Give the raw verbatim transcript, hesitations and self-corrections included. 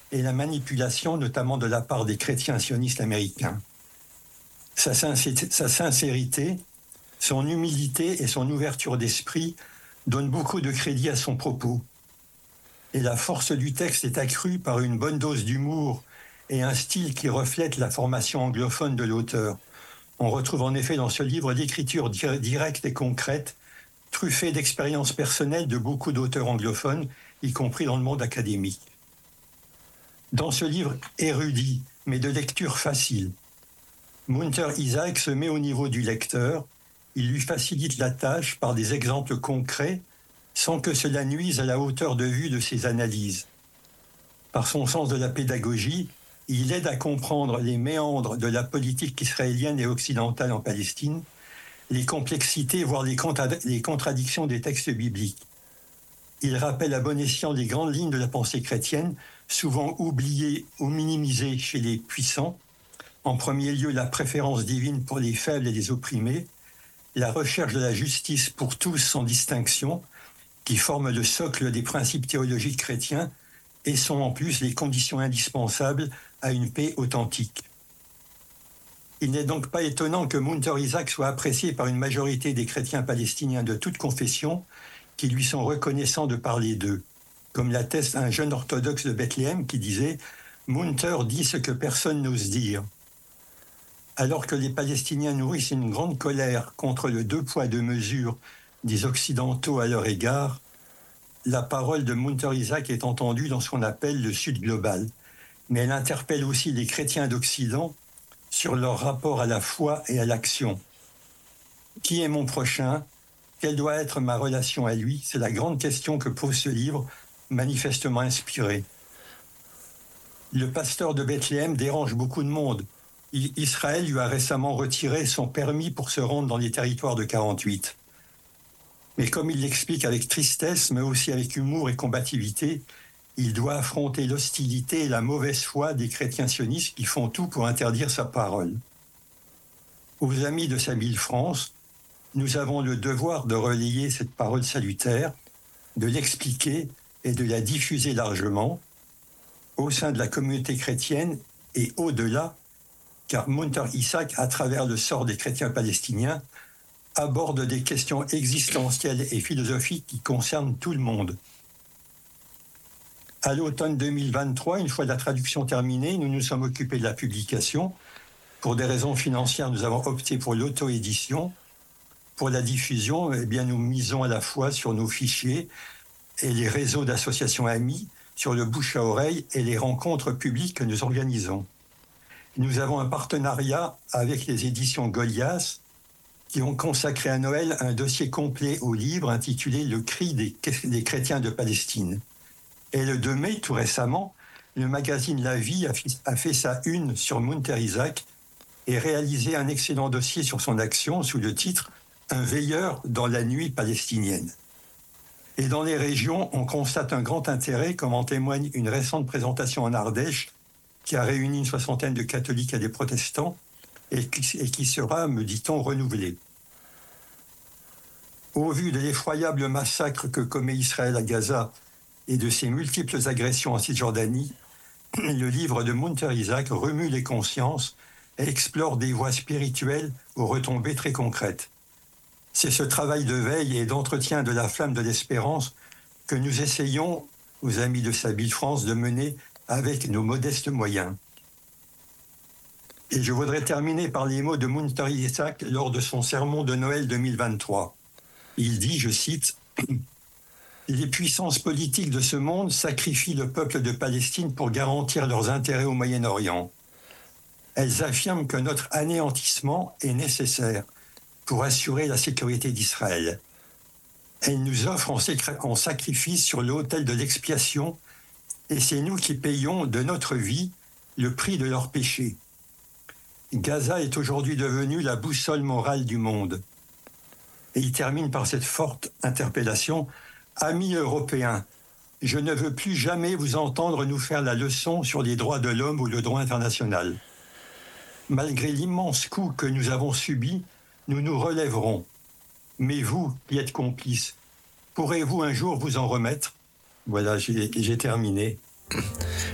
et la manipulation, notamment de la part des chrétiens sionistes américains. Sa sincérité, son humilité et son ouverture d'esprit donnent beaucoup de crédit à son propos. Et la force du texte est accrue par une bonne dose d'humour et un style qui reflète la formation anglophone de l'auteur. On retrouve en effet dans ce livre l'écriture directe et concrète, truffée d'expériences personnelles de beaucoup d'auteurs anglophones, y compris dans le monde académique. Dans ce livre érudit, mais de lecture facile, Munter Isaac se met au niveau du lecteur, il lui facilite la tâche par des exemples concrets, sans que cela nuise à la hauteur de vue de ses analyses. Par son sens de la pédagogie, il aide à comprendre les méandres de la politique israélienne et occidentale en Palestine, les complexités, voire les, contra- les contradictions des textes bibliques. Il rappelle à bon escient les grandes lignes de la pensée chrétienne, souvent oubliées ou minimisées chez les puissants. En premier lieu, la préférence divine pour les faibles et les opprimés, la recherche de la justice pour tous sans distinction, qui forment le socle des principes théologiques chrétiens et sont en plus les conditions indispensables à une paix authentique. Il n'est donc pas étonnant que Munter Isaac soit apprécié par une majorité des chrétiens palestiniens de toute confession qui lui sont reconnaissants de parler d'eux, comme l'atteste un jeune orthodoxe de Bethléem qui disait « Munter dit ce que personne n'ose dire ». Alors que les Palestiniens nourrissent une grande colère contre le deux poids deux mesures des Occidentaux à leur égard, la parole de Munter Isaac est entendue dans ce qu'on appelle le Sud global, mais elle interpelle aussi les chrétiens d'Occident sur leur rapport à la foi et à l'action. Qui est mon prochain ? Quelle doit être ma relation à lui ? C'est la grande question que pose ce livre, manifestement inspiré. Le pasteur de Bethléem dérange beaucoup de monde. Israël lui a récemment retiré son permis pour se rendre dans les territoires de quarante-huit. Mais comme il l'explique avec tristesse, mais aussi avec humour et combativité, il doit affronter l'hostilité et la mauvaise foi des chrétiens sionistes qui font tout pour interdire sa parole. Aux amis de Sabile France, nous avons le devoir de relayer cette parole salutaire, de l'expliquer et de la diffuser largement au sein de la communauté chrétienne et au-delà, car Munter Isaac, à travers le sort des chrétiens palestiniens, aborde des questions existentielles et philosophiques qui concernent tout le monde. À l'automne deux mille vingt-trois, une fois la traduction terminée, nous nous sommes occupés de la publication. Pour des raisons financières, nous avons opté pour l'auto-édition. Pour la diffusion, eh bien, nous misons à la fois sur nos fichiers et les réseaux d'associations amies, sur le bouche à oreille et les rencontres publiques que nous organisons. Nous avons un partenariat avec les éditions Goliath qui ont consacré à Noël un dossier complet au livre intitulé « Le cri des, des chrétiens de Palestine ». Et le deux mai, tout récemment, le magazine La Vie a, a fait sa une sur Munter Isaac et réalisé un excellent dossier sur son action sous le titre « Un veilleur dans la nuit palestinienne ». Et dans les régions, on constate un grand intérêt, comme en témoigne une récente présentation en Ardèche qui a réuni une soixantaine de catholiques et des protestants et qui, et qui sera, me dit-on, renouvelée. Au vu de l'effroyable massacre que commet Israël à Gaza et de ses multiples agressions en Cisjordanie, le livre de Munter Isaac remue les consciences et explore des voies spirituelles aux retombées très concrètes. C'est ce travail de veille et d'entretien de la flamme de l'espérance que nous essayons, aux amis de Sabile France, de mener avec nos modestes moyens. Et je voudrais terminer par les mots de Munter Isaac lors de son sermon de Noël deux mille vingt-trois. Il dit, je cite, « Les puissances politiques de ce monde sacrifient le peuple de Palestine pour garantir leurs intérêts au Moyen-Orient. Elles affirment que notre anéantissement est nécessaire pour assurer la sécurité d'Israël. Elles nous offrent en, en sacrifice sur l'autel de l'expiation et c'est nous qui payons de notre vie le prix de leurs péchés. Gaza est aujourd'hui devenue la boussole morale du monde. » Et il termine par cette forte interpellation. « Amis européens, je ne veux plus jamais vous entendre nous faire la leçon sur les droits de l'homme ou le droit international. Malgré l'immense coup que nous avons subi, nous nous relèverons. Mais vous, qui êtes complices, pourrez-vous un jour vous en remettre ?» Voilà, j'ai, j'ai terminé.